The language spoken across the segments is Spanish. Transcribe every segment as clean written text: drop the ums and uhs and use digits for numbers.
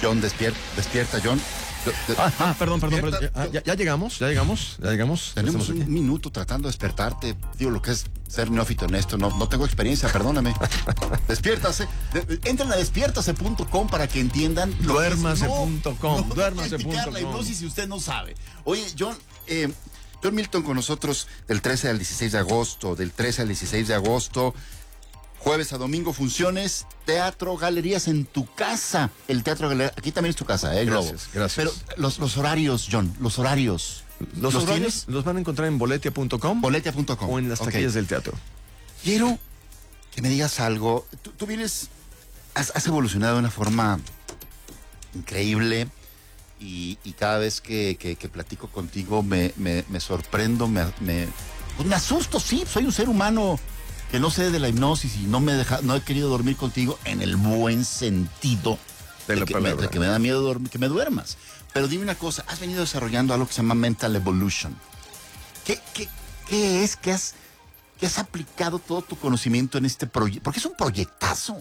John, despierta, John. Perdón. Ya llegamos. Tenemos un minuto tratando de despertarte. Digo, lo que es ser neófito en esto. No tengo experiencia, perdóname. Despiértase. Entren a despiértase.com para que entiendan. Duérmase.com. Duérmase.com. La hipnosis si usted no sabe. Oye, John Milton con nosotros del 13 al 16 de agosto. Del 13 al 16 de agosto. Jueves a domingo, funciones, teatro, galerías en tu casa. El teatro, galería, aquí también es tu casa, Globo. Gracias. Pero los horarios, John, los horarios. ¿Los horarios los van a encontrar en boletia.com? Boletia.com. O en las taquillas del teatro. Quiero que me digas algo. Tú vienes, has evolucionado de una forma increíble y cada vez que platico contigo me sorprendo, me asusto, sí, soy un ser humano que no sé de la hipnosis y no he querido dormir contigo en el buen sentido de la palabra. De que me da miedo que me duermas. Pero dime una cosa, has venido desarrollando algo que se llama Mental Evolution. ¿Qué es que has aplicado todo tu conocimiento en este proyecto? Porque es un proyectazo.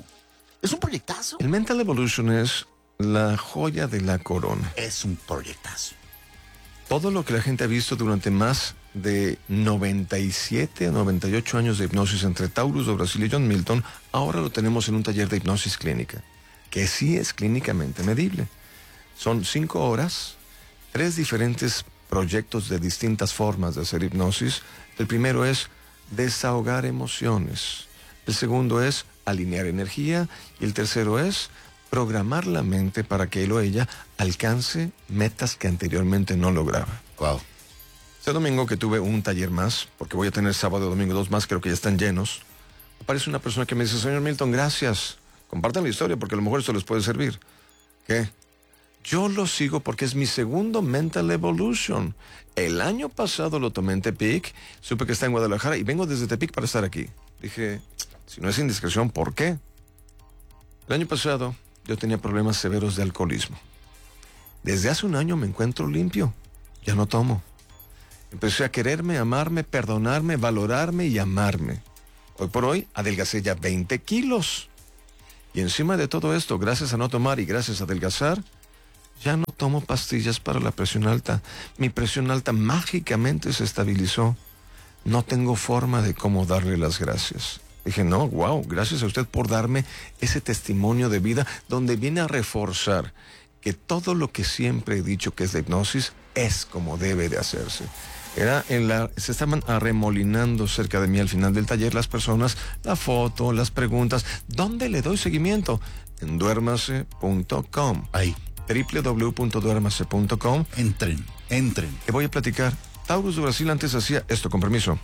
El Mental Evolution es la joya de la corona. Es un proyectazo. Todo lo que la gente ha visto durante más de 97 a 98 años de hipnosis entre Taurus do Brasil y John Milton, ahora lo tenemos en un taller de hipnosis clínica, que sí es clínicamente medible. Son 5 horas, 3 diferentes proyectos de distintas formas de hacer hipnosis. El primero es desahogar emociones. El segundo es alinear energía. Y el tercero es programar la mente para que él o ella alcance metas que anteriormente no lograba. Wow. Este domingo que tuve un taller más, porque voy a tener sábado y domingo 2 más, creo que ya están llenos, aparece una persona que me dice: señor Milton, gracias, compartan la historia porque a lo mejor esto les puede servir. ¿Qué? Yo lo sigo porque es mi segundo Mental Evolution. El año pasado lo tomé en Tepic, supe que está en Guadalajara y vengo desde Tepic para estar aquí. Dije, si no es indiscreción, ¿por qué? El año pasado yo tenía problemas severos de alcoholismo. Desde hace un año me encuentro limpio, ya no tomo. Empecé a quererme, amarme, perdonarme, valorarme y amarme. Hoy por hoy adelgacé ya 20 kilos. Y encima de todo esto, gracias a no tomar y gracias a adelgazar, ya no tomo pastillas para la presión alta. Mi presión alta mágicamente se estabilizó. No tengo forma de cómo darle las gracias. Dije, no, wow, gracias a usted por darme ese testimonio de vida donde viene a reforzar que todo lo que siempre he dicho que es de hipnosis es como debe de hacerse. Se estaban arremolinando cerca de mí al final del taller las personas, la foto, las preguntas. ¿Dónde le doy seguimiento? En duérmase.com. Ahí. www.duérmase.com. Entren. Te voy a platicar. Taurus do Brasil antes hacía esto, con permiso.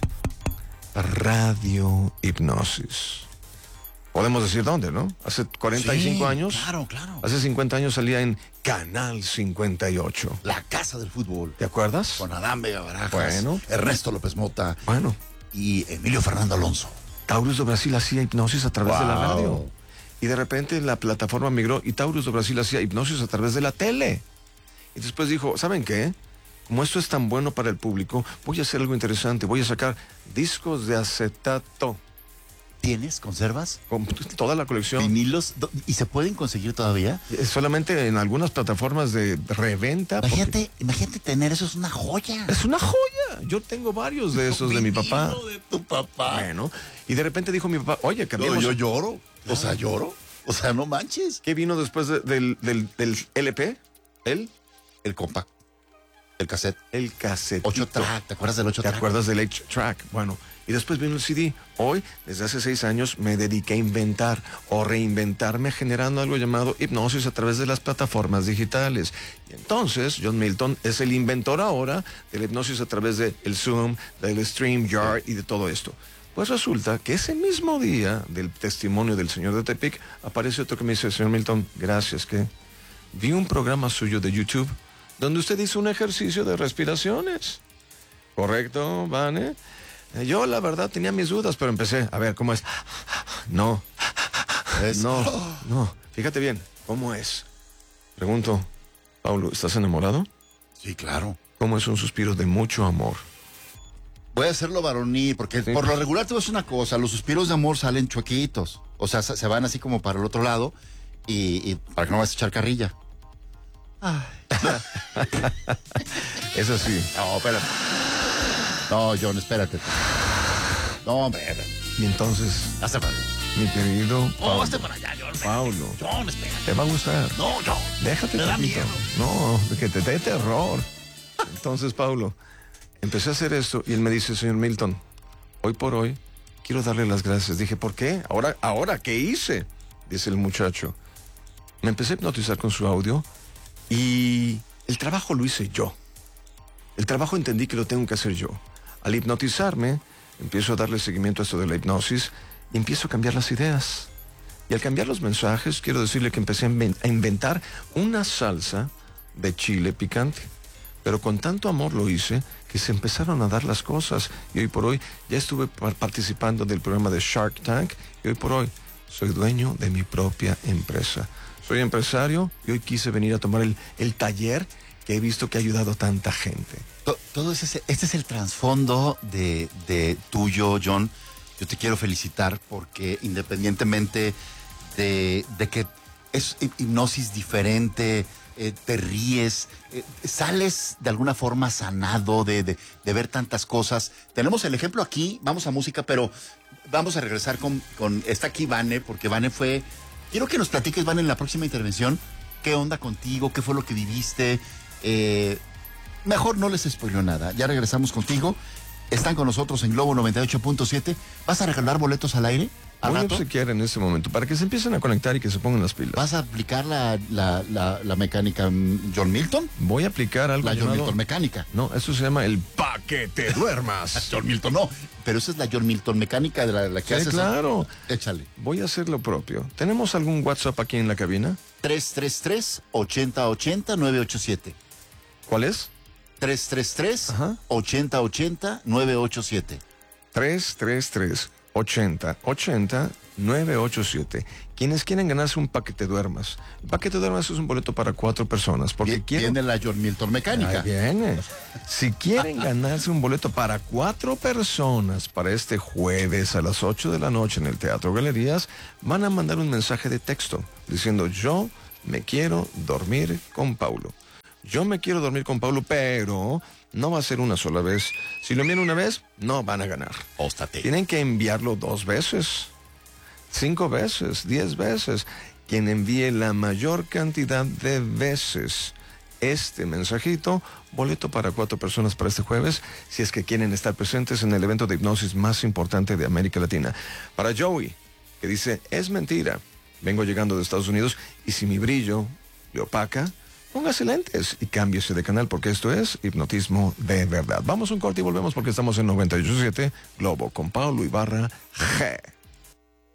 Radio hipnosis. Podemos decir dónde, ¿no? Hace 45 años. Claro. Hace 50 años salía en Canal 58. La Casa del Fútbol. ¿Te acuerdas? Con Adán Vega Barajas. Bueno. Ernesto López Mota. Bueno. Y Emilio Fernando Alonso. Taurus do Brasil hacía hipnosis a través de la radio. Y de repente la plataforma migró y Taurus do Brasil hacía hipnosis a través de la tele. Y después dijo, ¿saben qué? Como esto es tan bueno para el público, voy a hacer algo interesante. Voy a sacar discos de acetato. ¿Tienes? ¿Conservas? Con toda la colección. ¿Vinilos? ¿Y se pueden conseguir todavía? Solamente en algunas plataformas de reventa. Imagínate tener eso, es una joya. Es una joya. Yo tengo varios de esos de mi papá. De tu papá. Bueno, y de repente dijo mi papá, oye, cambiamos. Yo lloro. O sea, lloro. O sea, no manches. ¿Qué vino después del LP? El compact. El cassette. El cassette. 8 track. ¿Te acuerdas del 8 track? ¿Te acuerdas del 8 track? Bueno, y después vino el CD. Hoy, desde hace 6 años, me dediqué a inventar o reinventarme generando algo llamado hipnosis a través de las plataformas digitales. Y entonces, John Milton es el inventor ahora de la hipnosis a través del Zoom, del StreamYard y de todo esto. Pues resulta que ese mismo día del testimonio del señor de Tepic, aparece otro que me dice, señor Milton, gracias, que vi un programa suyo de YouTube donde usted hizo un ejercicio de respiraciones. ¿Correcto, Vane? Yo, la verdad, tenía mis dudas, pero empecé, a ver, ¿cómo es? No. No. Fíjate bien, ¿cómo es? Pregunto, Paulo, ¿estás enamorado? Sí, claro. ¿Cómo es un suspiro de mucho amor? Voy a hacerlo varonil, porque por lo regular te voy a decir una cosa, los suspiros de amor salen chuequitos. O sea, se van así como para el otro lado y para que no vayas a echar carrilla. Ay. Es así. No, espérate. No, John, espérate. No, hombre. Y entonces, Hazte para allá. mi querido No, Paulo, hazte para allá, John. Paulo, John, espérate. te va a gustar. No, John. Déjate Me da tantito. miedo. No, que te dé terror. Entonces, Paulo, empecé a hacer esto y él me dice, señor Milton, hoy por hoy quiero darle las gracias. Dije, ¿por qué? Ahora, ¿qué hice? Dice el muchacho. Me empecé a hipnotizar con su audio y el trabajo lo hice yo. El trabajo entendí que lo tengo que hacer yo. Al hipnotizarme, empiezo a darle seguimiento a esto de la hipnosis y empiezo a cambiar las ideas. Y al cambiar los mensajes, quiero decirle que empecé a inventar una salsa de chile picante. Pero con tanto amor lo hice que se empezaron a dar las cosas. Y hoy por hoy ya estuve participando del programa de Shark Tank. Y hoy por hoy soy dueño de mi propia empresa. Soy empresario y hoy quise venir a tomar el taller que he visto que ha ayudado a tanta gente. Todo este es el trasfondo de tuyo, John. Yo te quiero felicitar porque independientemente de que es hipnosis diferente, te ríes, sales de alguna forma sanado de ver tantas cosas. Tenemos el ejemplo aquí, vamos a música, pero vamos a regresar con está aquí Vane, porque Vane fue... Quiero que nos platiques, Vane, en la próxima intervención, qué onda contigo, qué fue lo que viviste. Mejor no les spoileo nada. Ya regresamos contigo. Están con nosotros en Globo 98.7. ¿Vas a regalar boletos al aire? Voy a obsequiar en este momento para que se empiecen a conectar y que se pongan las pilas. ¿Vas a aplicar la mecánica John Milton? Voy a aplicar algo La John llamado... Milton mecánica. No, eso se llama el pa' que te duermas. John Milton, no. Pero esa es la John Milton mecánica de la que Sí, haces. claro. Échale. Voy a hacer lo propio. ¿Tenemos algún WhatsApp aquí en la cabina? 333-8080-987. ¿Cuál es? 333-8080-987. 333-8080-987. Quienes quieren ganarse un paquete duermas. El paquete duermas es un boleto para 4 personas. Porque Viene la John Milton mecánica. Ahí viene. Si quieren ganarse un boleto para 4 personas para este jueves a las 8 de la noche en el Teatro Galerías, van a mandar un mensaje de texto diciendo: yo me quiero dormir con Paulo. Yo me quiero dormir con Paulo, pero no va a ser una sola vez. Si lo envían una vez, no van a ganar. Óstate. Tienen que enviarlo 2 veces, 5 veces, 10 veces. Quien envíe la mayor cantidad de veces este mensajito, boleto para 4 personas para este jueves, si es que quieren estar presentes en el evento de hipnosis más importante de América Latina. Para Joey, que dice, es mentira, vengo llegando de Estados Unidos y si mi brillo le opaca, póngase lentes y cámbiese de canal porque esto es hipnotismo de verdad. Vamos a un corte y volvemos porque estamos en 98.7 Globo con Paulo Ibarra G.